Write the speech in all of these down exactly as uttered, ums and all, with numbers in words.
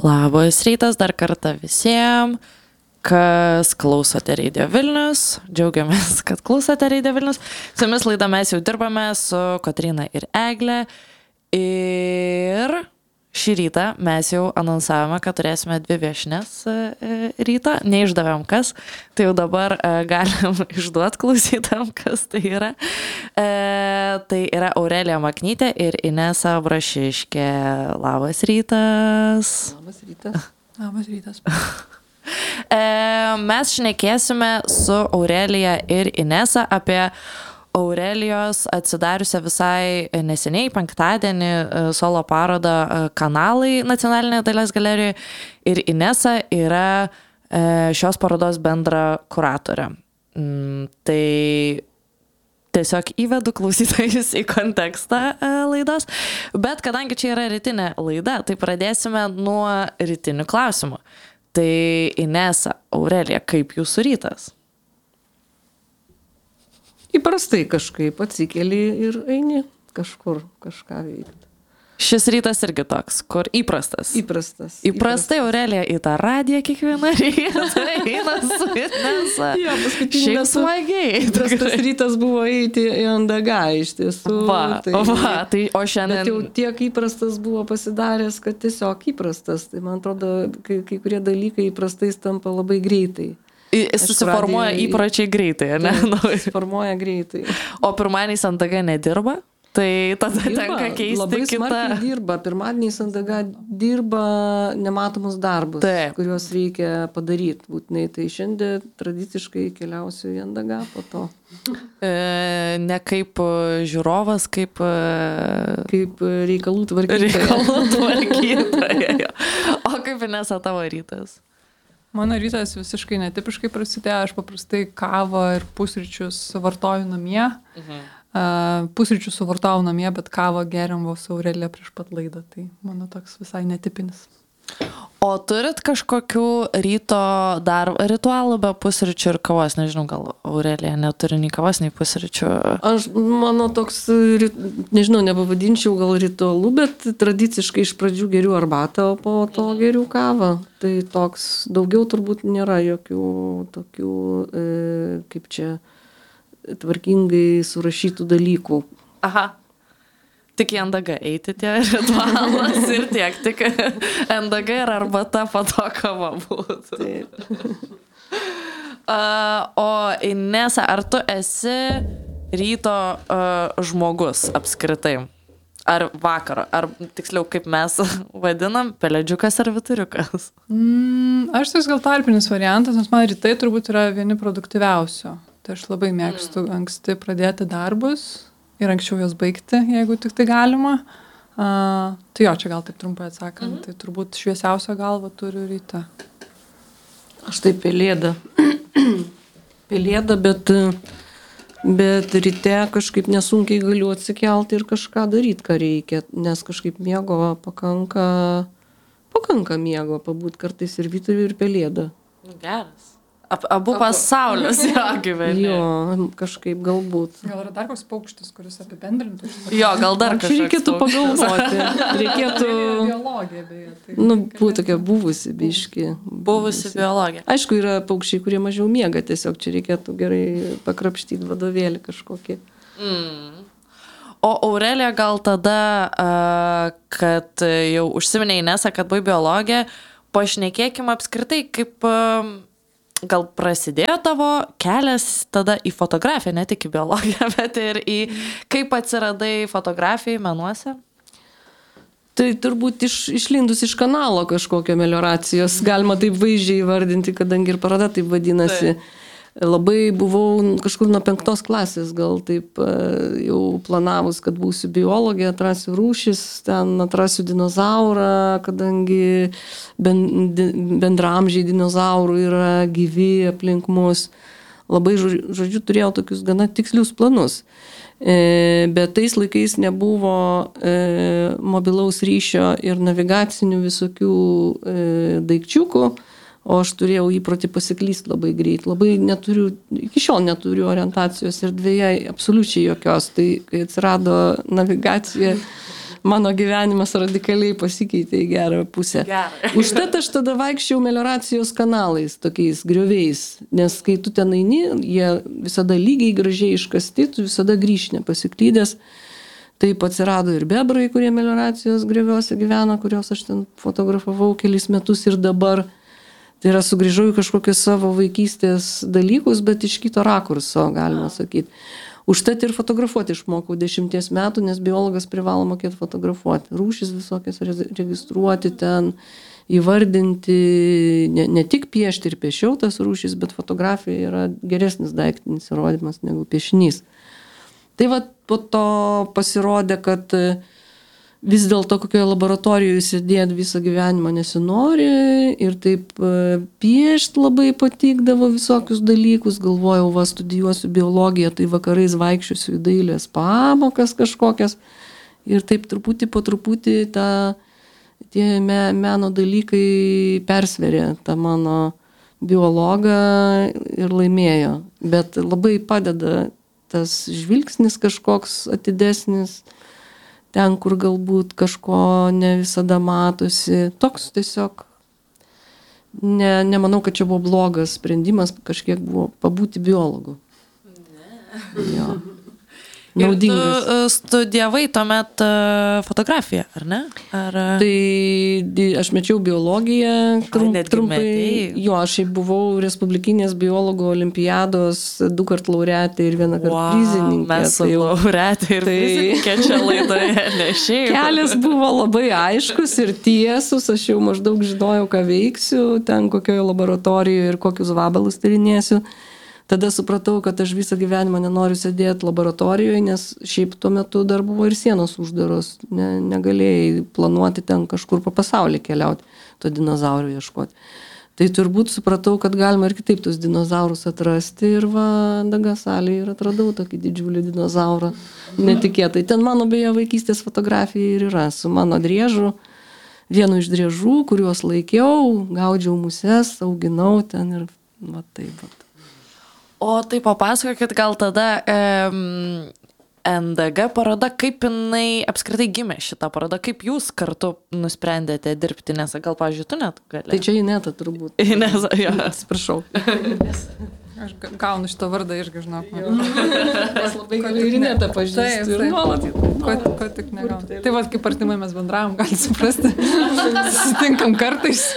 Labas rytas dar kartą visiems, kas klausote Radio Vilnius. Džiaugiamės, kad klausote Radio Vilnius. Su jumis laida mes jau dirbame su Kotryna ir Egle. Ir šį rytą mes jau anonsavome, kad turėsime dvi viešnes rytą. Neišdavėm kas, tai jau dabar galim išduoti klausytam, kas tai yra. E, tai yra Aurelija Maknytė ir Inesa Brašiškė. Labas rytas. Labas rytas. Labas rytas. e, mes šnekėsime su Aurelija ir Inesa apie Aurelijos atsidariusią visai neseniai, penktadienį, solo parodą Kanalai Nacionalinėje dailės galerijoje ir Inesa yra šios parodos bendra kuratorė. Tai tiesiog įvedu klausytojus į kontekstą laidos, bet kadangi čia yra rytinė laida, tai pradėsime nuo rytinių klausimų. Tai Inesa, Aurelija, kaip jūsų rytas? Įprastai kažkaip atsikeli ir eini kažkur kažką veikti. Šis rytas irgi toks, kur įprastas. Įprastas. Įprastai Aurelija į tą radiją kiekvieną rytą eina su Inesa. Jo, paskutinį Šiaip smagiai. Įprastas rytas buvo eiti į N D G iš tiesų. Va, tai, va, tai o šiandien... Bet jau tiek įprastas buvo pasidaręs, kad tiesiog įprastas. Tai man atrodo, kai, kai kurie dalykai įprastais tampa labai greitai. Susiformuoja radiją... įpročiai greitai, ne? Tai, susiformuoja greitai. O pirmadieniais N D G nedirba? Tai tada dirba, tenka keisti labai kitą. Labai smarkiai dirba. Pirmadieniais N D G dirba nematomus darbus, Taip. kuriuos reikia padaryti būtinai. Tai šiandien tradiciškai keliausiu į N D G po to. E, ne kaip žiūrovas, kaip... Kaip reikalų tvarkytoja. Reikalų tvarkytoja. O kaip Inesa tavo rytas? Mano rytas visiškai netipiškai prasidėjo, aš paprastai kavą ir pusryčius vartoju namie. Mhm. Uh, pusryčius suvartojau namie, bet kavą geriam vos Aurelija prieš pat laidą, tai mano toks visai netipinis. O turit kažkokių ryto dar ritualų be pusryčių ir kavos? Nežinau, gal Aurelija neturi nei kavos, nei pusryčių. Aš, mano toks, nežinau, nepavadinčiau gal ritualų, bet tradiciškai iš pradžių geriu arbatą, o po to geriu kavą. Tai toks, daugiau turbūt nėra jokių tokių, e, kaip čia, tvarkingai surašytų dalykų. Aha. Tik į N D G eiti tie ritualas ir tiek, tik N D G ir arbata po to kava būtų. uh, o Inesa, ar tu esi ryto uh, žmogus apskritai? Ar vakaro? Ar tiksliau, kaip mes vadinam, pelėdžiukas ar vituriukas? Mm, aš tai gal tarpinis variantas, nes man rytai turbūt yra vieni produktyviausių. Tai aš labai mėgstu mm. anksti pradėti darbus. Ir anksčiau jos baigti, jeigu tik tai galima. Uh, tai jo, čia gal taip trumpai atsakant, mm-hmm. tai turbūt šviesiausio galva turiu ryte. Aš tai pelėda. Pelėda, bet, bet ryte kažkaip nesunkiai galiu atsikelti ir kažką daryti, ką reikia, nes kažkaip miego pakanka, pakanka miego pabūt kartais ir vyturiu, ir pelėda. Geras. Ab, abu pasaulius jo gyveni. Jo, kažkaip galbūt. Gal yra dar koks paukštis, kuris apibendrintų? Jo, gal dar kažkas. Reikėtų pagalvoti. Reikėtų... Biologija, beje. Tai nu, būtų tokia buvusi biški. Buvusi biologija. Aišku, yra paukščiai, kurie mažiau miega, tiesiog čia reikėtų gerai pakrapštyti vadovėlį kažkokį. Mm. O Aurelija, gal tada, kad jau užsiminė Inesa, kad buvai biologija, pašnekėkim apskritai, kaip... Gal prasidėjo tavo kelias tada į fotografiją, ne tik į biologiją, bet ir į kaip atsiradai fotografijai menuose? Tai turbūt iš, išlindus iš kanalo kažkokio melioracijos, galima taip vaizdžiai įvardinti, kadangi ir paroda taip vadinasi. Tai. Labai buvau kažkur nuo penktos klasės, gal taip jau planavus, kad būsiu biologė, atrasiu rūšis, ten atrasiu dinozaurą, kadangi bendramžiai dinozaurų yra gyvi aplink mus. Labai, žodžiu, turėjau tokius gana tikslius planus. Bet tais laikais nebuvo mobilaus ryšio ir navigacinių visokių daikčiukų. O aš turėjau įprotį pasiklysti labai greit. Labai neturiu, iki šiol neturiu orientacijos erdvėje absoliučiai jokios. Tai kai atsirado navigacija, mano gyvenimas radikaliai pasikeitė į gerą pusę. Gerai. Užtat aš tada vaikščiau melioracijos kanalais, tokiais grioviais, nes kai tu ten eini, jie visada lygiai gražiai iškasti, tu visada grįžti nepasiklydęs. Taip atsirado ir bebrai, kurie melioracijos grioviuose gyvena, kurios aš ten fotografavau kelis metus ir dabar. Tai yra, sugrįžau į kažkokius savo vaikystės dalykus, bet iš kito rakurso, galima sakyti. Užtat ir fotografuoti išmokau dešimties metų, nes biologas privalo mokėti fotografuoti. Rūšis visokias registruoti ten, įvardinti, ne, ne tik piešti ir piešiau tas rūšis, bet fotografija yra geresnis daiktinis įrodymas negu piešinys. Tai va po to pasirodė, kad vis dėlto kokioje laboratorijoje sėdėti visą gyvenimą nesinori ir taip piešti labai patikdavo visokius dalykus. Galvojau, va, studijuosiu biologiją, tai vakarais vaikščiosiu į dailės pamokas kažkokias. Ir taip truputį po truputį ta, tie me, meno dalykai persverė tą mano biologą ir laimėjo. Bet labai padeda tas žvilgsnis kažkoks atidesnis, ten, kur galbūt kažko ne visada matosi. Toks tiesiog, ne, nemanau, kad čia buvo blogas sprendimas, kažkiek buvo pabūti biologu. Ne. Jo. Naudingas. Ir tu studijavai tuomet fotografiją, ar ne? Ar... Tai aš mečiau biologiją trum, Ai, trumpai. metėjai. Jo, aš buvau Respublikinės biologų olimpiados du kart laureatė ir vieną kartą wow, prizininkė. Mes su Tai jau- laureatė ir tai- fizikė čia laidoje, ne šiaip. Kelias buvo labai aiškus ir tiesus, aš jau maždaug žinojau, ką veiksiu, ten kokioje laboratorijoje ir kokius vabalus tyrinėsiu. Tada supratau, kad aš visą gyvenimą nenoriu sėdėti laboratorijoje, nes šiaip tuo metu dar buvo ir sienos uždaros, ne, negalėjai planuoti ten kažkur po pasaulį keliauti, to dinozaurų ieškoti. Tai turbūt supratau, kad galima ir kitaip tos dinozaurus atrasti ir va, Dagasalėje ir atradau tokį didžiulį dinozaurą. Netikėtai. Ten mano beje vaikystės fotografija ir yra su mano driežu. Vienu iš driežų, kuriuos laikiau, gaudžiau muses, auginau ten ir va taip. Va. O tai papasakokit gal tada um, N D G paroda, kaip jinai apskritai gimė šitą parodą, kaip jūs kartu nusprendėte dirbti, nes gal, pavyzdžiui, tu net gali. Tai čia Ineta turbūt. Inesa, jo. Atsiprašau. Aš ga- gaunu šitą vardą irgi, žinok. Nes labai gerai ir Ineta Taip, pažįstu. ir taip. nuolat- Ko, ko tik negaunu. Tai va, kaip artimai mes bendravom, gali suprasti. Susitinkam kartais.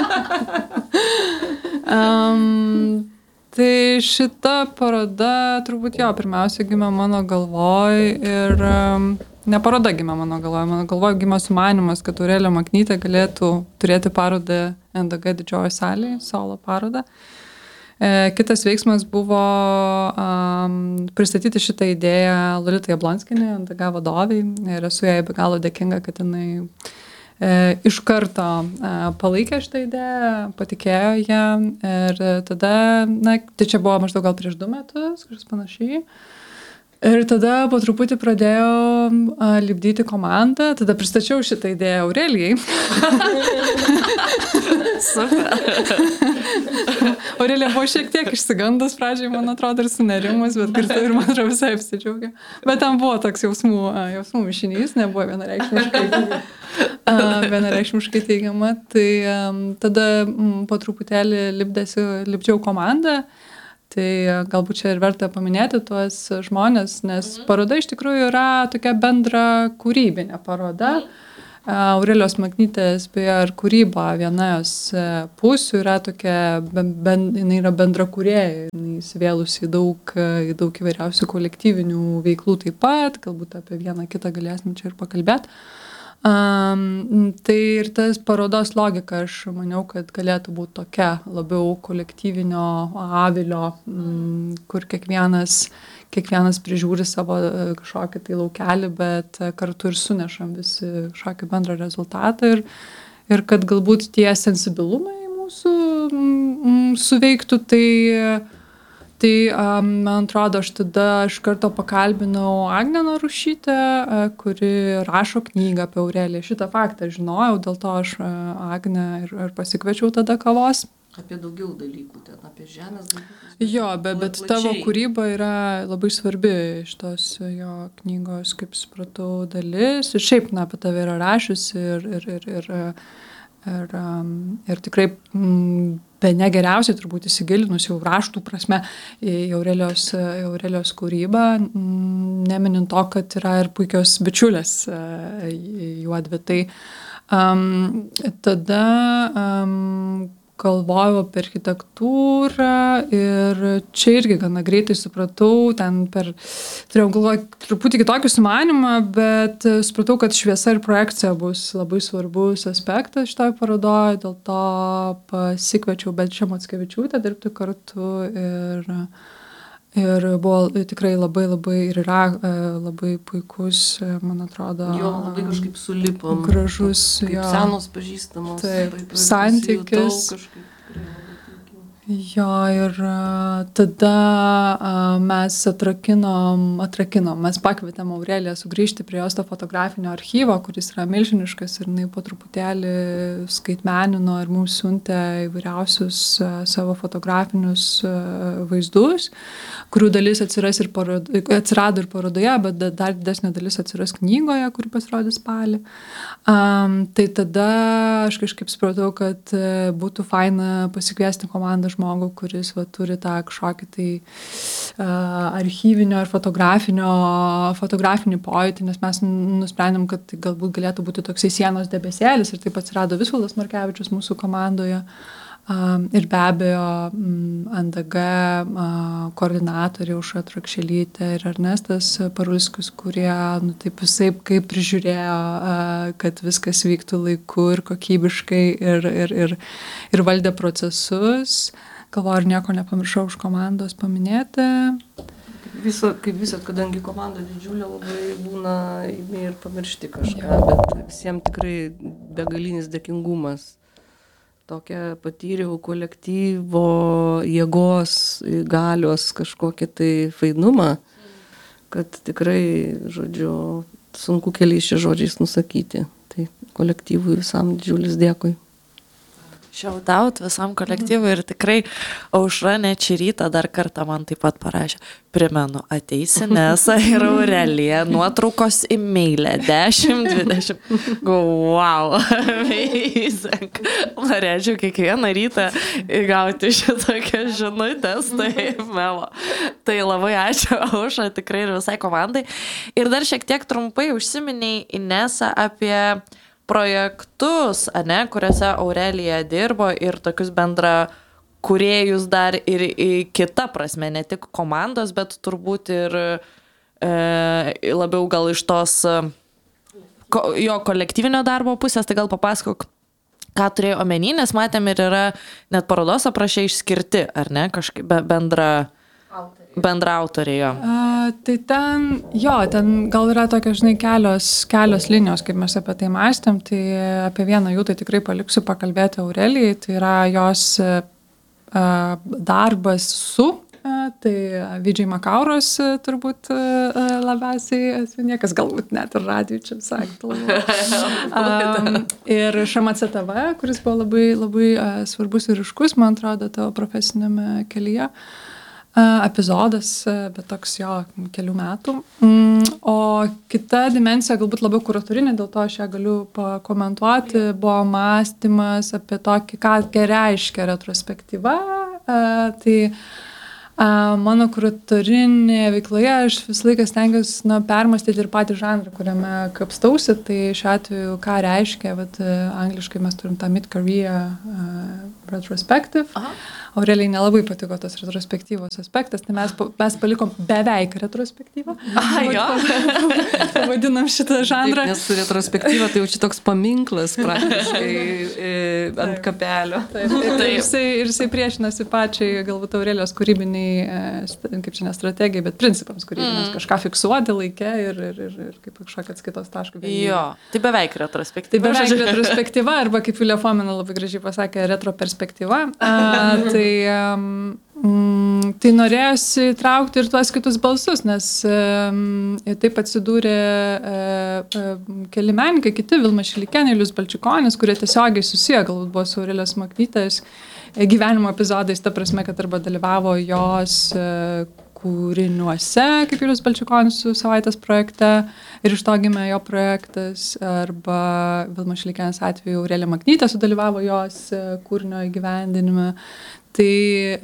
Um, tai šita paroda turbūt jo pirmiausia gimė mano galvoj ir um, ne paroda gimė mano galvoj, mano galvoj gimė sumanimas, kad Aurelija Maknytė galėtų turėti parodą N D G didžiojoje salėje, solo parodą. E, kitas veiksmas buvo um, pristatyti šitą idėją Lolitai Jablonskienei, N D G vadoviai, ir esu jai be galo dėkinga, kad jinai e, iš karto e, palaikė šitą idėją, patikėjo ją ir tada, na, tai čia buvo maždaug gal prieš du metus, kažkas panašiai. Ir tada po truputį pradėjau a, lipdyti komandą, tada pristačiau šitą idėją Aurelijai. Aurelija buvo šiek tiek išsigandus pradžiai, man atrodo, ir sunerimus, bet kartu ir, man atrodo, visai apsidžiaugė. Bet ten buvo toks jausmų, a, jausmų mišinys, nebuvo vienareikšmiškai, a, vienareikšmiškai teigiama. Tai a, tada m, po truputėlį lipdėsi, lipdžiau komandą. Tai galbūt čia ir verta paminėti tuos žmonės, nes paroda iš tikrųjų yra tokia bendra kūrybinė paroda. Aurelijos Maknytės beje ir kūryba viena jos pusių yra tokia, ben, ben, jinai yra bendra kūrėja, jinai įsivėlusi į daug, į daug įvairiausių kolektyvinių veiklų taip pat, galbūt apie vieną kitą galėsim čia ir pakalbėti. Um, tai ir tas parodos logika, aš maniau, kad galėtų būti tokia labiau kolektyvinio avilio, um, kur kiekvienas, kiekvienas prižiūri savo kažkokį tai laukelį, bet kartu ir sunešam visi kažkokį bendrą rezultatą ir, ir kad galbūt tie sensibilumai mūsų um, suveiktų, tai Tai, man atrodo, aš tada iš karto pakalbinau Agnę Narušytę, kuri rašo knygą apie Aureliją. Šitą faktą žinojau, dėl to aš Agnę ir, ir pasikviečiau tada kavos Apie daugiau dalykų ten, apie žemės dalykus. Jo, be, bet plačiai. Tavo kūryba yra labai svarbi iš tos jo knygos, kaip supratau, dalis. Ir šiaip, na, apie tave yra rašiusi ir, ir, ir, ir, ir, ir tikrai m, be negeriausiai turbūt įsigilinus jau raštų prasme į Aurelijos, Aurelijos kūrybą, m, neminint to, kad yra ir puikios bičiulės juodvi. Tai um, tada um, galvojau apie architektūrą ir čia irgi gana greitai supratau, ten per, turėjau galvoju truputį kitokį sumanimą, bet supratau, kad šviesa ir projekcija bus labai svarbus aspektas šitoj parodoje, dėl to pasikviečiau Beatričę Mockevičiūtę dirbti kartu ir, ir buvo tikrai labai labai ir yra labai puikus, man atrodo. Jo, labai kažkaip sulipom. Gražus, kaip jo. Senos pažįstamos. Taip, labai santykis. Kažkaip, Jo, ir a, tada a, mes atrakinom, atrakinom, mes pakvietėm Aureliją sugrįžti prie jos to fotografinio archyvo, kuris yra milžiniškas ir jinai po truputėlį skaitmenino ir mums siuntė įvairiausius a, savo fotografinius a, vaizdus, kurių dalis atsiras ir parod, atsirado ir parodoje, bet dar didesnė dalis atsiras knygoje, kuri pasirodys spalį. Um, tai tada aš kažkaip supratau, kad būtų faina pasikviesti komandą žmogų, kuris va, turi tą kažkokį tai uh, archyvinio ir fotografinio, fotografinį pojūtį, nes mes nusprendėm, kad tai galbūt galėtų būti toksai sienos debesėlis ir taip atsirado Visvaldas Markevičius mūsų komandoje. Um, ir be abejo um, N D G uh, koordinatoriai Aušra Trakšelytė ir Ernestas Parulskis, kurie nu, taip visaip kaip prižiūrėjo, uh, kad viskas vyktų laiku ir kokybiškai ir, ir, ir, ir valdė procesus. Galvoju, ar nieko nepamiršau už komandos paminėti. Viso, kaip visat, kadangi komanda didžiulė, labai būna imi ir pamiršti kažką, bet visiems tikrai begalinis dėkingumas. Tokią patyriau kolektyvo jėgos, galios kažkokią tai fainumą, kad tikrai, žodžiu, sunku keliais šia žodžiais nusakyti. Tai kolektyvui visam didžiulis dėkui. Shout out visam kolektyvui ir tikrai Aušra net šį rytą dar kartą man taip pat parašė. Primenu, ateisi Inesa ir Aurelija, nuotraukos e-mailė dešimt dvidešimt. Wow, amazing. Norėčiau kiekvieną rytą gauti šitokias žinutės, tai melo. Tai labai ačiū Aušra tikrai ir visai komandai. Ir dar šiek tiek trumpai užsiminiai Inesa apie projektus, ane, kuriuose Aurelija dirbo ir tokius bendra kūrėjus dar ir į kitą prasme, ne tik komandos, bet turbūt ir e, labiau gal iš tos ko, jo kolektyvinio darbo pusės, tai gal papasakok, ką turėjai omeny, nes matėm ir yra net parodos aprašė išskirti, ar ne, kažkaip be, bendra bendraautoriai jo. A, tai ten, jo, ten gal yra tokios, žinai, kelios, kelios linijos, kaip mes apie tai mąstėm, tai apie vieną jų tai tikrai paliksiu pakalbėti Aurelijai, tai yra jos a, darbas su, a, tai Vidžiai Makauros a, turbūt a, labiausiai niekas galbūt net ir radijų čia sakė. um, ir Š M C T V, kuris buvo labai, labai a, svarbus ir ryškus, man atrodo, tavo profesinėme kelyje. Epizodas, bet toks jo kelių metų. O kita dimensija, galbūt labiau kuratorinė, dėl to aš ją galiu pakomentuoti, buvo mąstymas apie tokį, ką reiškia retrospektyva. Tai mano kuratorinė veikloje aš visą laiką stengiuosi na, permastyti ir patį žanrą, kuriame kapstausi. Tai šiuo atveju, ką reiškia, vat, angliškai mes turim tą mid-career retrospective. Aha. Aurelijai nelabai patiko tas retrospektyvos aspektas, tai mes, mes palikom beveik retrospektyvą. Aha, jo. Vadinam šitą žanrą. Taip, nes su retrospektyva tai jau čia toks paminklas praktiškai e, ant kapelio. Taip, taip, taip. Ir, jisai, ir jisai priešinasi pačiai galbūt Aurelijos kūrybiniai, kaip čia ne strategijai, bet principams kūrybinės, mm. kažką fiksuoti laikę ir, ir, ir, ir kaip kažkokia atskaitos taškų. Jo, tai beveik retrospektyva. Tai beveik retrospektyva, arba kaip Vilija Fomina labai gražiai pasakė, retroperspektyva. A, tai Tai, um, tai norėjosi įtraukti ir tuos kitus balsus, nes um, taip atsidūrė uh, keli menininkai, kiti Vilma Šilikienė, Ilius Balčikonis, kurie tiesiogiai susiję, galbūt buvo su Aurelijos Maknytės gyvenimo epizodais, ta prasme, kad arba dalyvavo jos kūriniuose, kaip Julius Balčikonis su savaitės projekte ir iš to gimė jo projektas, arba Vilmos Šleikienės atveju Aurelija Maknytė sudalyvavo jos kūrinio įgyvendinime. Tai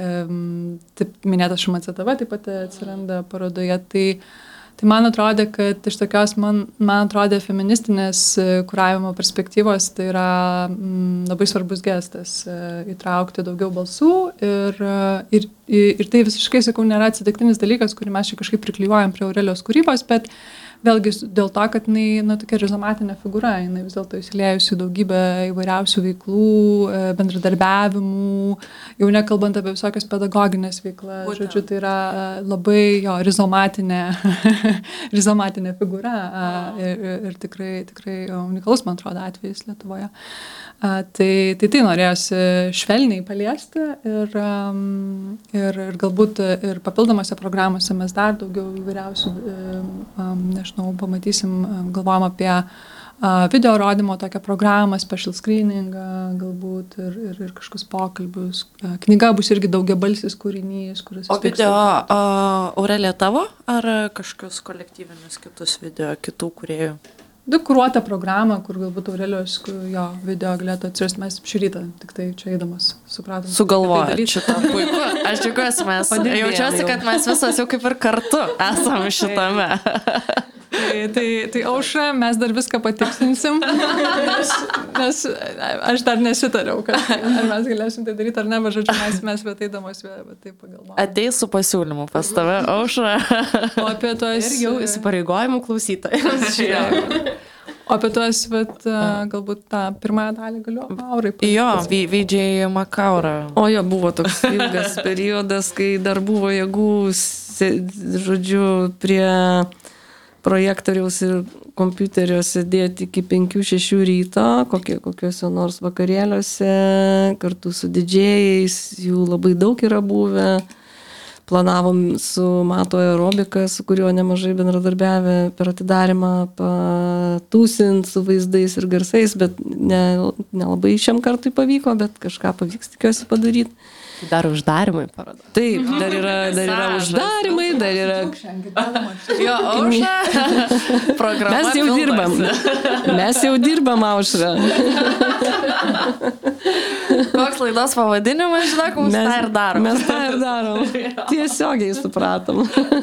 taip, minėtas Š M C T V taip pat atsiranda parodoje. Tai, tai man atrodė, kad iš tokios, man, man atrodė feministinės kuravimo perspektyvos, tai yra m, labai svarbus gestas įtraukti daugiau balsų ir, ir, ir tai visiškai, sakau, nėra atsitiktinis dalykas, kurį mes čia kažkaip priklijuojam prie Aurelijos kūrybos, bet vėlgi dėl to, kad jinai, na, tokia rizomatinė figūra, jinai vis dėlto įsiliejusi daugybę įvairiausių veiklų, bendradarbiavimų, jau nekalbant apie visokias pedagoginės veiklas, Būtent. Žodžiu, tai yra labai jo rizomatinė, rizomatinė figūra ir, ir tikrai, tikrai unikalus, man atrodo, atvejis Lietuvoje. Tai tai, tai norėjosi švelniai paliesti ir, ir, ir galbūt ir papildomose programose mes dar daugiau įvairiausių, nežinau, pamatysim, galvojam apie video rodymo tokią programą, special screening galbūt ir, ir, ir kažkokius pokalbius. Knyga bus irgi daugiabalsis kūrinys, kuris... O video uh, Aurelija tavo ar kažkokius kolektyvinius kitus video, kitų kūrėjų? Du kuruotą programą, kur galbūt Aurelijos jo video galėtų atsirasti. Mes šį rytą tik tai čia eidamas supratom. Sugalvojo šitą puiku. Aš džiaugiuosi, mes jaučiuosi, kad mes visos jau kaip ir kartu esam šitame. Tai, tai, tai Aušra, mes dar viską patikslinsim, nes, nes aš dar nesitariau, kad ar mes galėsim tai daryti ar ne, bet žodžiu, mes, mes vietaidamos tai pagalvojame. Ateis su pasiūlymu pas tave, Aušra. O apie tuos... Ir jau įsipareigojimų klausytojams. O apie tuos, bet galbūt tą pirmąją dalį galiu Aurai. Jo, V J Makaura. O jo, buvo toks ilgas periodas, kai dar buvo jėgų, žodžiu, prie projektoriaus ir kompiuterio sėdėti iki penkių šešių ryto, kokie, kokiuose nors vakarėliuose, kartu su didžėjais, jų labai daug yra buvę. Planavom su Mato aerobika, su kuriuo nemažai bendradarbiavę per atidarimą patūsint su vaizdais ir garsais, bet ne, nelabai šiam kartui pavyko, bet kažką pavyks tikiuosi padaryti. Dar uždarimai parodo. Taip, dar yra, dar yra uždarimai, dar yra... Jo, Aušra, programa Mes jau dirbam. Mes jau dirbam, Aušra. Koks laidos pavadinimas, žinok, mums tą ir darom. Mes tą ir darom. Tiesiogiai supratom.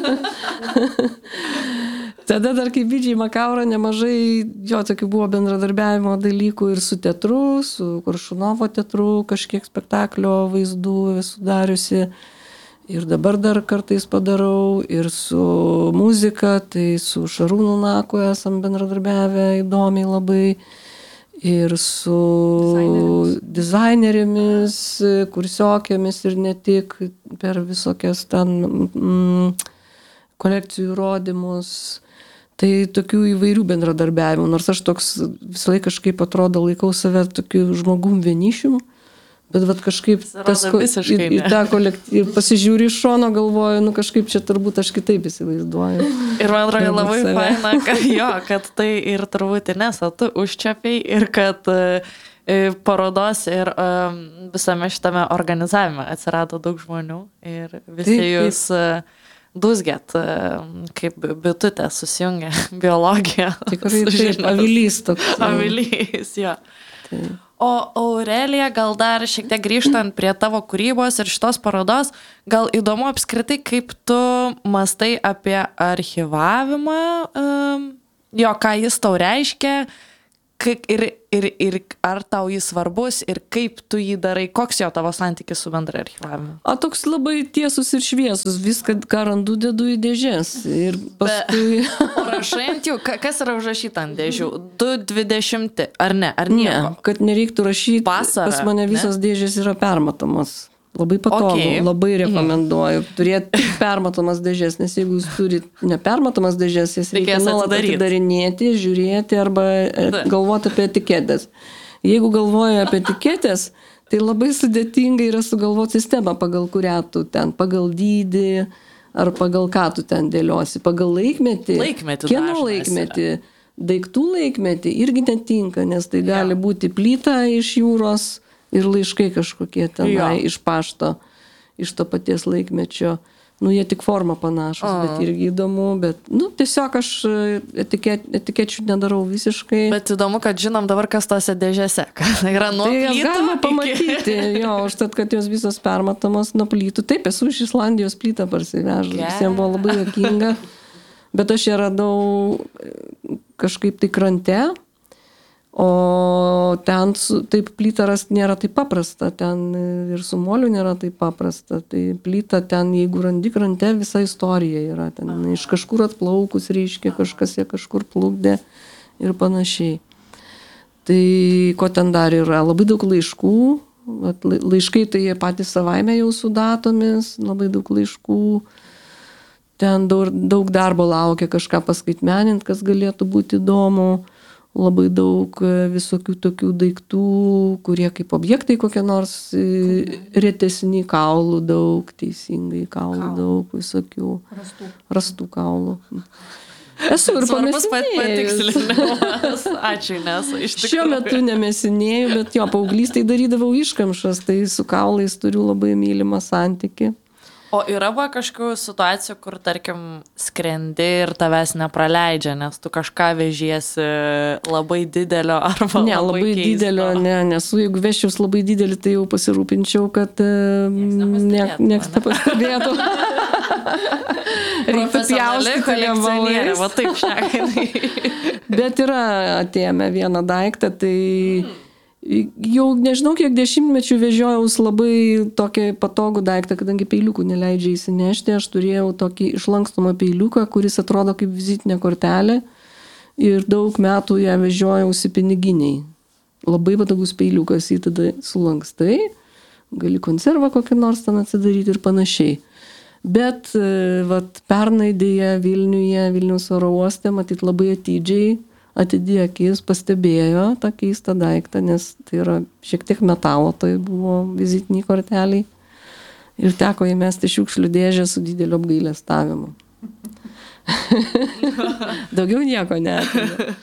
Tada dar kaip V J Makaura nemažai jo tokių buvo bendradarbiavimo dalykų ir su teatru, su Koršunovo teatru, kažkiek spektaklio vaizdų esu dariusi. Ir dabar dar kartais padarau ir su muzika, tai su Šarūnu Naku esam bendradarbiavę įdomiai labai. Ir su dizainerėmis, kursiokėmis ir ne tik per visokias ten mm, kolekcijų rodymus. Tai tokių įvairių bendradarbiavimų, nors aš toks visą laiką kažkaip atrodo laikau save tokiu žmogum vienišium, bet vat kažkaip tas, į, į tą kolektyvą pasižiūri iš šono, galvoju, nu kažkaip čia turbūt aš kitaip įsivaizduoju. Ir man atrodo labai faina, kad jo, kad tai ir turbūt Inesa, tu užčiapiai ir kad uh, parodos ir um, visame šitame organizavime atsirado daug žmonių ir visi taip, jūs... Uh, dūzgėt, kaip bitutė susijungia biologiją. Tikrai taip, avilys toks. Avilys, jo. Tai. O Aurelija, gal dar šiek tiek grįžtant prie tavo kūrybos ir šitos parodos, gal įdomu apskritai, kaip tu mastai apie archyvavimą, um, jo, ką jis tau reiškia, ir, ir, ir ar tau jis svarbus ir kaip tu jį darai, koks jo tavo santykis su bendrai archyvavimu? A, toks labai tiesus ir šviesus, viską, ką randu, dedu į dėžės. Ir paskui... Be, rašai ant jų, kas yra užrašyta ant dėžių? du dvidešimti, ar ne? Ar nieko? Ne, kad nereiktų rašyti, Vasara, pas mane visos ne? Dėžės yra permatomos. Labai patogu, okay. Labai rekomenduoju mm. turėti permatomas dėžės, nes jeigu jūs turite nepermatomas dėžės, jas reikia nuolat atidarinėti, žiūrėti arba da. Galvoti apie etiketės. Jeigu galvoji apie etiketės, tai labai sudėtinga yra sugalvoti sistemą, pagal kurią tu ten, pagal dydį ar pagal ką tu ten dėliosi, pagal laikmetį, laikmetį kieno laikmetį, daiktų laikmetį irgi netinka, nes tai gali ja. Būti plyta iš jūros, ir laiškai kažkokie tenai iš pašto, iš to paties laikmečio. Nu, jie tik forma panašus, A. bet irgi įdomu, bet, nu, tiesiog aš etiket, etikečių nedarau visiškai. Bet įdomu, kad žinom dabar, kas tose dėžėse, kad yra nuo tai plytų. Tai galima pamatyti, iki... jo, užtat, kad jos visos permatamos nuo plytų. Taip, esu iš Islandijos plytą parsivežus, yeah. Visiems buvo labai juokinga, bet aš ją radau kažkaip tai krante. O ten taip plytą rast nėra taip paprasta, ten ir su moliu nėra taip paprasta. Tai plyta ten, jeigu randi krante, visa istorija yra. Ten iš kažkur atplaukus reiškia, kažkas ją kažkur plukdė ir panašiai. Tai ko ten dar yra? Labai daug laiškų. Laiškai tai jie patys savaime jau su datomis, labai daug laiškų. Ten daug, daug darbo laukia kažką paskaitmenint, kas galėtų būti įdomu. Labai daug visokių tokių daiktų, kurie kaip objektai kokie nors retesni, kaulų daug, teisingai kaulų Kaul. daug, visokių rastų, rastų kaulų. Esu ir pamėsinėjus. Ačiū, nesu iš tikrųjų. Šiuo metu nemėsinėjau, bet jo, paauglystai darydavau iškamšas, tai su kaulais turiu labai mylimą santykį. O yra va kažkokių situacijų, kur, tarkim, skrendi ir tavęs nepraleidžia, nes tu kažką vežiesi labai didelio arba ne, labai, labai didelio, ne, nesu, jeigu vežčiaus labai didelį, tai jau pasirūpinčiau, kad nieks nepastebėtų. Reiktų pjaustyti kolekcionierė, va taip šekai. Bet yra atėjame vieną daiktą, tai... Jau nežinau, kiek dešimtmečių vežiojaus labai tokį patogų daiktą, kadangi peiliukų neleidžia įsinešti, aš turėjau tokį išlankstomą peiliuką, kuris atrodo kaip vizitinė kortelė ir daug metų ją vežiojausi piniginiai. Labai patogus peiliukas, jį tada sulankstai, gali konservą kokį nors ten atsidaryti ir panašiai. Bet vat, pernai dėja Vilniuje, Vilniaus oro uoste, matyt labai atidžiai, atidėjo akis, pastebėjo tą keistą daiktą, nes tai yra šiek tiek metalo, tai buvo vizitiniai korteliai. Ir teko įmesti šiukšlių dėžę su dideliu apgailestavimu. Daugiau nieko neatėjo.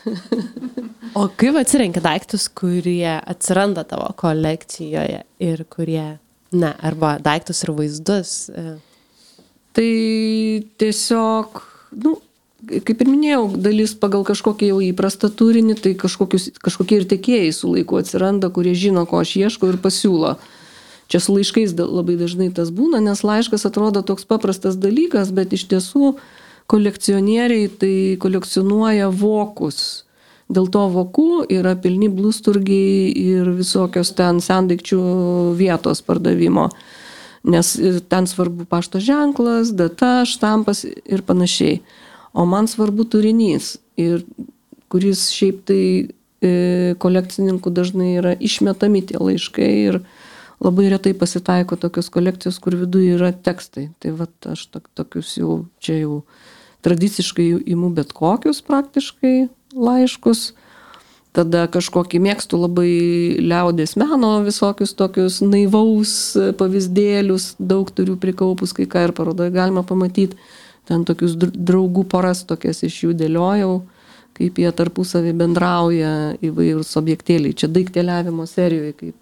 O kaip atsirenki daiktus, kurie atsiranda tavo kolekcijoje ir kurie, ne, arba daiktus ir vaizdus? Tai tiesiog, nu, kaip ir minėjau, dalis pagal kažkokį jau įprastą turinį, tai kažkokie ir tiekėjai su laiku atsiranda, kurie žino, ko aš ieškau ir pasiūlo. Čia su laiškais labai dažnai tas būna, nes laiškas atrodo toks paprastas dalykas, bet iš tiesų kolekcionieriai tai kolekcionuoja vokus. Dėl to vokų yra pilni blusturgiai ir visokios ten sendaikčių vietos pardavimo. Nes ten svarbu pašto ženklas, data, štampas ir panašiai. O man svarbu turinys, ir, kuris šiaip tai e, kolekcininkų dažnai yra išmetami tie laiškai ir labai retai pasitaiko tokios kolekcijos, kur viduje yra tekstai. Tai vat aš tok, tokius jau, čia jau tradiciškai imu bet kokius praktiškai laiškus. Tada kažkokį mėgstu labai liaudės meno visokius tokius naivaus pavyzdėlius, daug turiu prikaupus, kai ką ir parodoje galima pamatyti. Ten tokius draugų poras tokias iš jų dėliojau, kaip jie tarpusavį bendrauja įvairūs objektėliai. Čia daikteliavimo serijoje, kaip,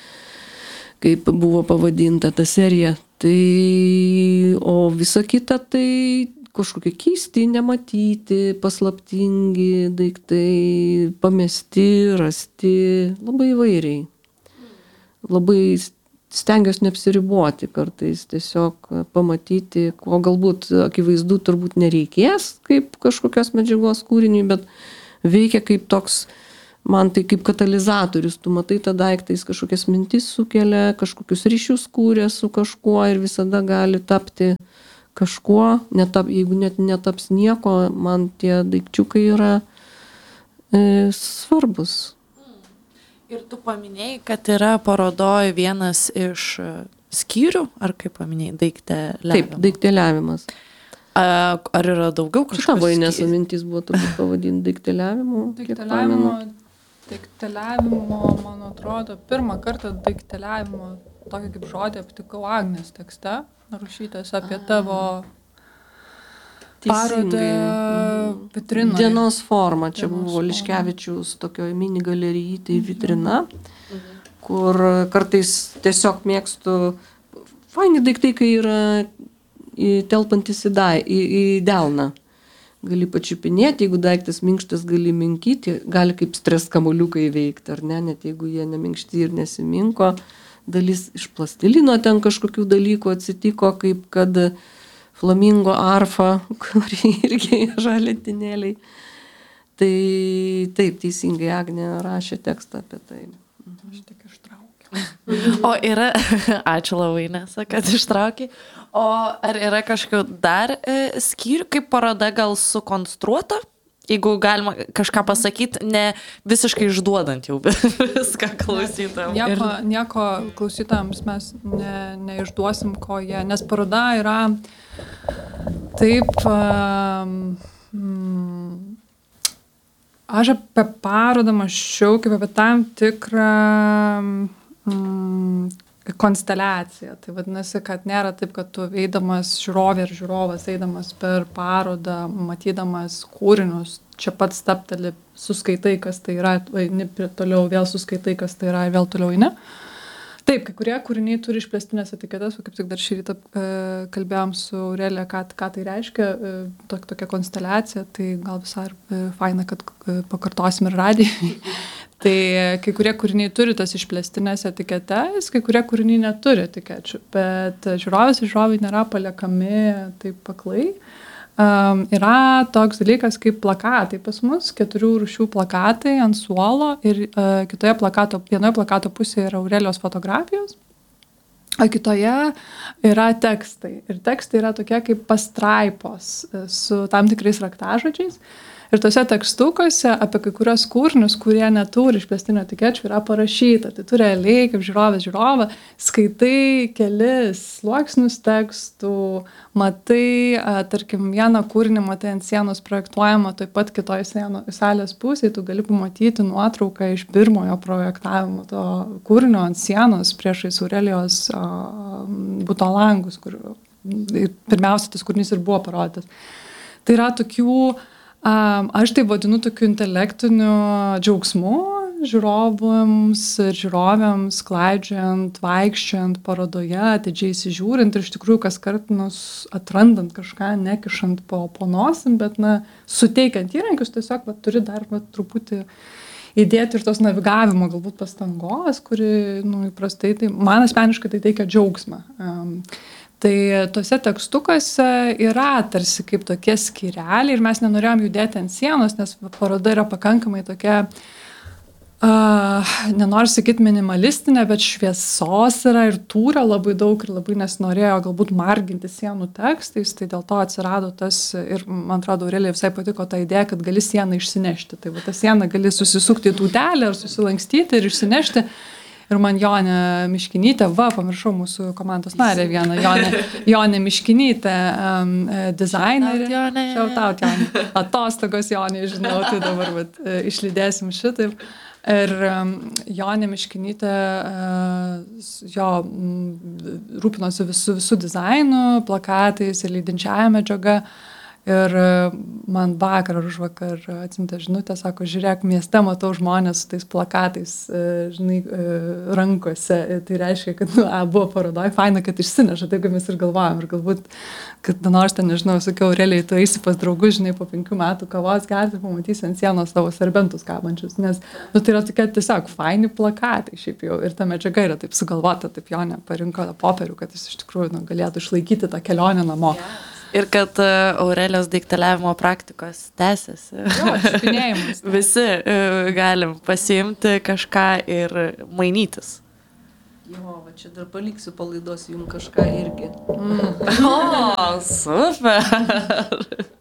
kaip buvo pavadinta ta serija. Tai, o visa kita tai kažkokie keisti, nematyti, paslaptingi daiktai, pamesti, rasti, labai įvairiai. Labai stengiuosi neapsiriboti kartais, tiesiog pamatyti, ko galbūt akivaizdu turbūt nereikės kaip kažkokios medžiagos kūriniui, bet veikia kaip toks, man tai kaip katalizatorius, tu matai tą daiktą, jis kažkokias mintis sukelia, kažkokius ryšius kūrė su kažkuo ir visada gali tapti kažkuo, netap, jeigu net netaps nieko, man tie daikčiukai yra e, svarbus. Ir tu paminėjai, kad yra parodoj vienas iš skyrių, ar kaip paminėjai, daikteliavimas? Taip, daikteliavimas. Ar yra daugiau kažkokių? Tavo Ineso mintis buvo turbūt pavadinti daikteliavimu. Daikteliavimo, daikteliavimo, man atrodo, pirmą kartą daikteliavimo tokį kaip žodį aptikau Agnės tekste, rašytas apie tavo parodą vitrinoje. Dienos forma. Čia Dienos buvo Liškevičiaus tokio mini galerijai, tai vitrina. kur kartais tiesiog mėgstu, faini daiktai, kai yra telpantis į, da, į, į delną. Gali pačiupinėti, jeigu daiktas minkštas, gali minkyti, gali kaip stres kamuoliukai veikti, ar ne, net jeigu jie neminkšti ir nesiminko. Dalis iš plastilino ten kažkokių dalykų atsitiko, kaip kad flamingo arfa, kuri irgi žalitinėliai. Tai taip, teisingai Agnė rašė tekstą apie tai. Aš tik ištraukiau. O yra, ačiū labai, Nesa, kad ištraukiai. O ar yra kažkokių dar e, skyrių, kaip paroda gal sukonstruota? Jeigu galima kažką pasakyti, ne visiškai išduodant jau viską klausytojams. Nieko, nieko klausytojams mes ne, neišduosim, ko jie, nes paroda yra taip, um, aš apie parodą mąsčiau kaip apie tam tikrą um, konsteliacija. Tai vadinasi, kad nėra taip, kad tu eidamas žiūrovė ir žiūrovas, eidamas per parodą, matydamas kūrinius, čia pats stapteli, suskaitai, kas tai yra, eini toliau, vėl suskaitai, kas tai yra, vėl toliau eini. Taip, kai kurie kūriniai turi išplėstinės etiketes, o kaip tik dar šį rytą e, kalbėjom su Aurelija, ką, ką tai reiškia, e, tok, tokia konsteliacija, tai gal visai e, faina, kad e, pakartosim ir radijai. Tai kai kurie kūriniai turi tas išplėstinės etiketes, kai kurie kūriniai neturi etikečių, bet žiūrovės ir žiūrovai nėra paliekami taip paklai. Um, yra toks dalykas kaip plakatai pas mus, keturių rūšių plakatai ant suolo ir uh, kitoje plakato, vienoje plakato pusėje yra Aurelijos fotografijos, o kitoje yra tekstai. Ir tekstai yra tokie kaip pastraipos su tam tikrais raktažodžiais. Ir tose tekstukuose apie kai kurios kūrinius, kurie neturi išplėstinio etikečių, yra parašyta. Tai tu realiai, kaip žiūrovės žiūrovą, skaitai kelis sluoksnius tekstų, matai, a, tarkim, vieną kūrinį matai ant sienos projektuojama, taip pat kitoje sieno, salės pusėje, tu gali pamatyti nuotrauką iš pirmojo projektavimo to kūrinio ant sienos priešais Aurelijos a, buto langus, kur pirmiausia tas kūrinys ir buvo parodytas. Tai yra tokių Um, aš tai vadinu tokiu intelektiniu džiaugsmu žiūrovams ir žiūrovėms, klaidžiant, vaikščiant parodoje, atidžiai įsižiūrint ir iš tikrųjų kas kart nu, atrandant kažką, nekišant po, po nosim, bet na, suteikiant įrankius, tiesiog va, turi dar va, truputį įdėti ir tos navigavimo galbūt pastangos, kuri nu, įprastai, tai man asmeniškai tai teikia džiaugsmą. Um, Tai tuose tekstukuose yra tarsi kaip tokie skyreliai ir mes nenorėjom judėti ant sienos, nes paroda yra pakankamai tokia, uh, nenoriu sakyti minimalistinė, bet šviesos yra ir tūrio labai daug ir labai nesinorėjo galbūt marginti sienų tekstais, tai dėl to atsirado tas ir man atrodo Aurelijai visai patiko ta idėja, kad gali sieną išsinešti. Tai va, ta siena gali susisukti į tūtelę ar susilankstyti ir išsinešti. Ir man Jonė Miškinytė, va, pamiršau mūsų komandos narę vieną, Jonė, Jonė Miškinytė, um, dizainerė. Šautaut Jonė. Atostogos Jonė, žinau, tai dabar vat, išlydėsim šitaip. Ir um, Jonė Miškinytė uh, jo m, rūpinosi visų, visų dizainų, plakatais ir leidinčiaja medžiaga. Ir man vakar ar užvakar atsiuntė žinutę, sako, žiūrėk, mieste matau žmonės su tais plakatais, žinai, rankose. Tai reiškia, kad nu, a, buvo parodoj, faina, kad išsineša, taip kaip mes ir galvojam. Ir galbūt, kad nors ten, nežinau, sakiau, Aurelijai, tu eisi pas draugus, žinai, po penkių metų kavos gerti, pamatysi ant sienos savo serbentus kabančius. Nes nu, tai yra tokie tiesiog faini plakatai šiaip jau. Ir ta medžiaga yra taip sugalvota, taip Jonė parinko popierių, kad jis iš tikrųjų nu, galėtų išlaikyti tą kelionę namo. Yeah. Ir kad uh, Aurelijos daikteliavimo praktikos tęsiasi. Jo, špinėjimas. Visi uh, galim pasiimti kažką ir mainytis. Jo, va čia dar paliksiu palaidos jums kažką irgi. Mm. O, super!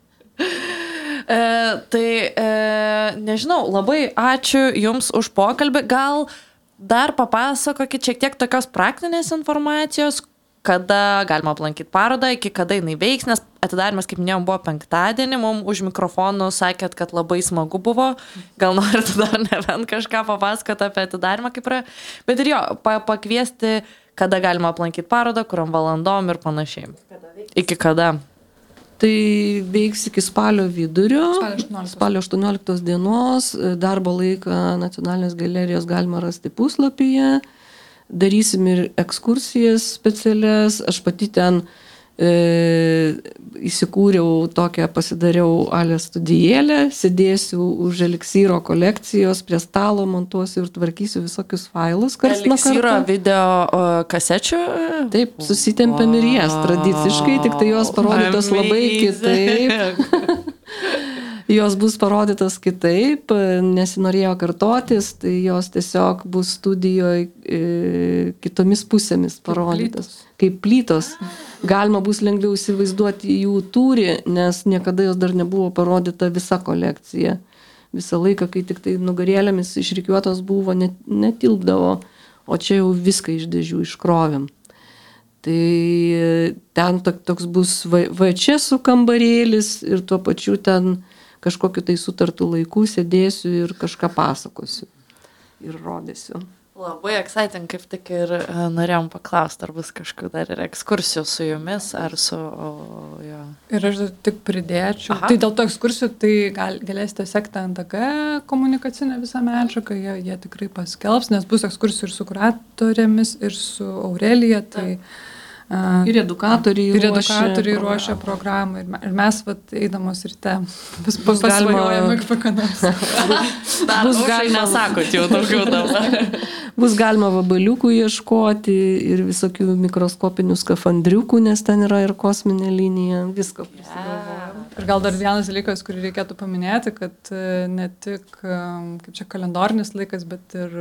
e, tai, e, nežinau, labai ačiū Jums už pokalbį. Gal dar papasakokit šiek tiek tokios praktinės informacijos, kada galima aplankyti parodą, iki kada jinai veiks, nes atidarimas, kaip minėjom, buvo penktadienį, mums už mikrofonų sakėt, kad labai smagu buvo, gal norit dar nebent kažką papasakoti apie atidarimą, kaip yra, bet ir jo, pa- pakviesti, kada galima aplankyti parodą, kuriam valandom ir panašiai. Iki kada? Tai veiks iki spalio vidurio, Spalio aštuonioliktos. spalio aštuonioliktos dienos, darbo laiką Nacionalinės galerijos galima rasti puslapyje, darysim ir ekskursijas specialias, aš pati ten e, įsikūriau tokią, pasidariau alę studijėlę, sėdėsiu už Eliksyro kolekcijos, prie stalo montuosiu ir tvarkysiu visokius failus. Eliksyro video o, kasečių? Taip, susitempėm ir jas tradiciškai, tik tai jos parodytos labai kitaip. Jos bus parodytas kitaip, nesinorėjo kartotis, tai jos tiesiog bus studijoje e, kitomis pusėmis parodytas. Kaip plytos. Galima bus lengviau įsivaizduoti jų tūrį, nes niekada jos dar nebuvo parodyta visa kolekcija. Visą laiką, kai tik tai nugarėlėmis išrikiuotos buvo, net, netilpdavo, o čia jau viską iš dėžių iškrovėm. Tai ten toks bus V Č S kambarėlis ir tuo pačiu ten kažkokiu tai sutartų laikų sėdėsiu ir kažką pasakosiu ir rodysiu. Labai exciting, kaip tik ir norėjom paklausti, ar bus kažkokių dar ir ekskursijų su jumis, ar su... O, jo. Ir aš tik pridėčiau. Aha. Tai dėl to ekskursijų, tai gal, galėsite sekti N T G komunikacinę visą medžiagą, jie, jie tikrai paskelbs, nes bus ekskursijų ir su kuratorėmis, ir su Aurelija, tai... Ir edukatoriai ir ruošia edukatoriai ruošia programą. Ir mes, vat, eidamos ryte, vis pasvajojame apie nors. Bus galima, nesakot jau daugiau dabar. Bus galima vabaliukų ieškoti ir visokių mikroskopinių skafandriukų, nes ten yra ir kosminė linija, visko prisigalvojam. Ir gal dar vienas dalykas, kurį reikėtų paminėti, kad ne tik, kaip čia, kalendorinis laikas, bet ir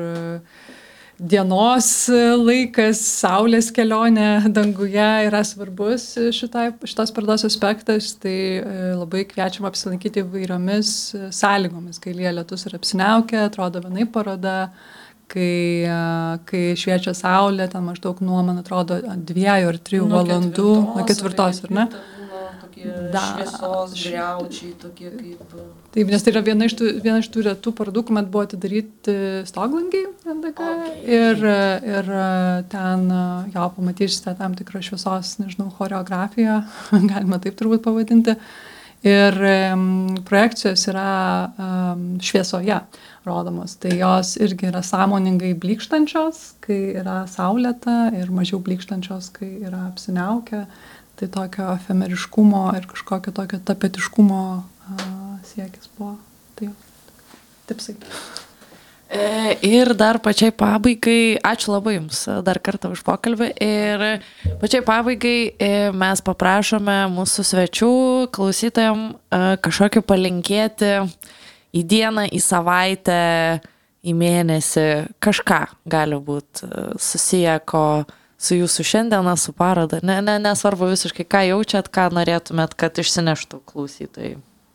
dienos laikas, saulės kelionė danguje yra svarbus šitai, šitas parodos aspektas, tai labai kviečiam apsilankyti įvairiomis sąlygomis, kai lyja lietus ir apsiniaukia, atrodo vienai paroda, kai, kai šviečia saulė, ten maždaug nuo, man atrodo, dviejų ar trijų nuo valandų, nuo ketvirtos, ar ne? Da, šviesos, griaučiai, tokie kaip... Taip, nes tai yra viena iš tų, viena iš tų retų parodų, kuomet buvo atidaryti stoglangiai N T G okay. ir, ir ten jo pamatysite tam tikrą šviesos, nežinau, choreografiją, galima taip turbūt pavadinti. Ir um, projekcijos yra um, šviesoje rodomos, tai jos irgi yra sąmoningai blykštančios, kai yra saulėta ir mažiau blykštančios, kai yra apsiniaukę. Tai tokio efemeriškumo ir kažkokio tokio tapetiškumo uh, siekis buvo. Tai taip sakyti. E, ir dar pačiai pabaigai, ačiū labai Jums dar kartą už pokalbį. Ir pačiai pabaigai e, mes paprašome mūsų svečių, klausytojams e, kažkokį palinkėti į dieną, į savaitę, į mėnesį, kažką gali būti susiję, ko su jūsų šiandieną, su paroda. Ne, ne, nesvarbu visiškai, ką jaučiat, ką norėtumėt, kad išsineštų klausytojai.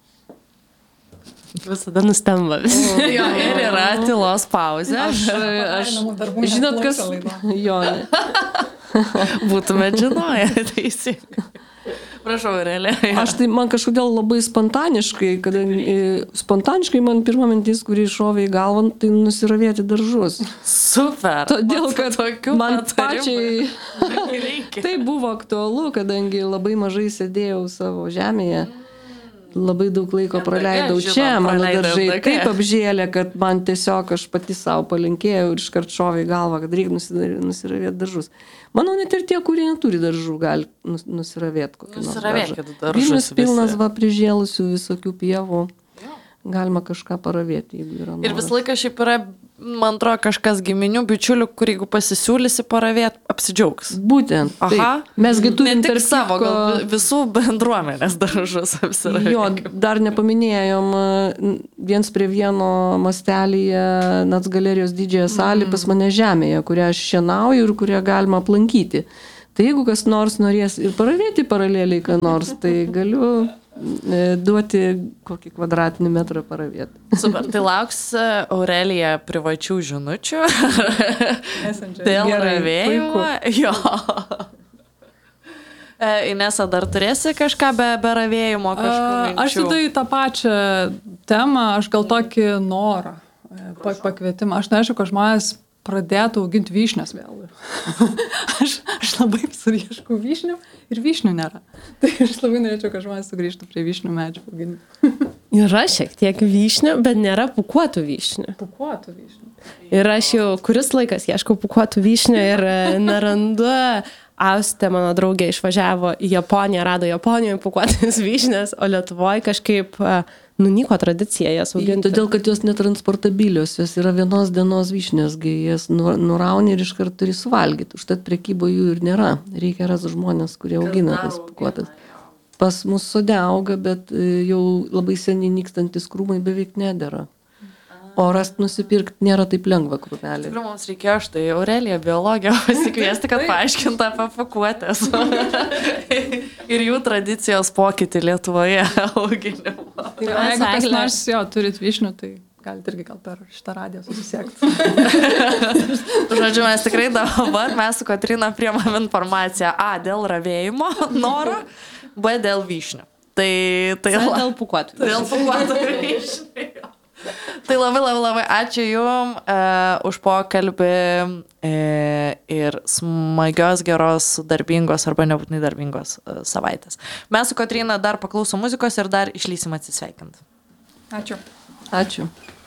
Visada nustemba visi. Jo, ir yra tylos pauzė. Aš, aš, žinot, kas... Jo, būtumėt žinoję, teisingai. Prašau, realiai. Aš tai man kažkodėl labai spontaniškai, kadangi spontaniškai man pirma mintis, kuri šovė į galvą, tai nusiravėti daržus. Super. Todėl, kad man pačiai reikia. Tai buvo aktualu, kadangi labai mažai sėdėjau savo žemėje. Labai daug laiko praleidau čia, mano daržai taip apžėlė, kad man tiesiog aš pati savo palinkėjau ir iškart šovė į galvą, kad reikia nusiravėti daržus. Manau, net ir tie, kurie neturi daržų, gali nusiravėti kokį nors daržą. Vilnius pilnas va prižėlusių visokių pievų. Galima kažką paravėti, jeigu yra noras. Ir visą laiką šiaip yra, man atrodo, kažkas giminių, bičiulių, kur jeigu pasisiūlysi paravėti, apsidžiaugs. Būtent. Aha. Taip. Mesgi turim ne tik savo, kitko... gal visų bendruomenės daržus apsiravėti. Jo, dar nepaminėjom, viens prie vieno mastelyje Nac galerijos didžiąją salį mm. pas mane žemėje, kurią aš šienauju ir kurią galima aplankyti. Tai jeigu kas nors norės ir paravėti paraleliai, ką nors, tai galiu duoti kokį kvadratinį metrą paravėti. Super, tai lauks Aurelija privačių žinučių dėl ravėjimo. Jo. Inesa, dar turėsi kažką be, be ravėjimo? Aš tada į tą pačią temą, aš gal tokį norą, pakvietimą. Aš norėčiau, kad žmonės pradėtų auginti vyšnias vėl. aš, aš labai visur ieškau vyšnių ir vyšnių nėra. Tai aš labai norėčiau, kad žmonės sugrįžtų prie vyšnių medžių auginti. Yra šiek tiek vyšnių, bet nėra pukuotų vyšnių. Pukuotų vyšnių. Ir aš jau kuris laikas ieškau pukuotų vyšnių ir nerandu. Austė, mano draugė, išvažiavo į Japoniją, rado Japonijoje pukuotas vyšnias, o Lietuvoje kažkaip nunyko tradicija jas auginti. Todėl, kad jos netransportabilios, jos yra vienos dienos vyšnios, jas nurauni ir iškart turi suvalgyti. Užtat prekybo jų ir nėra. Reikia rasti žmonės, kurie augina tas pukuotas. Pas mus sode auga, bet jau labai seniai nykstantis krūmai beveik nedera. O rast nusipirkti nėra taip lengva krūmelį. Tikrai mums reikėjo štai Aureliją biologiją pasikviesti, kad paaiškintų apie pakuotės ir jų tradicijos pokytį Lietuvoje auginimo. Tai jeigu kas nors jo turit vyšnių, tai galite irgi gal per šitą radiją susisiekti. Žodžiu, mes tikrai dabar, mes su Kotryna priimam informaciją A dėl ravėjimo noro, B dėl vyšnių. Tai, tai C dėl pukuotų. Dėl pukuotų vyšnių. Tai labai, labai, labai ačiū Jum uh, už pokalbį uh, ir smagios, geros, darbingos arba nebūtinai darbingos uh, savaitės. Mes su Kotryna dar paklausom muzikos ir dar išlysim atsisveikint. Ačiū. Ačiū.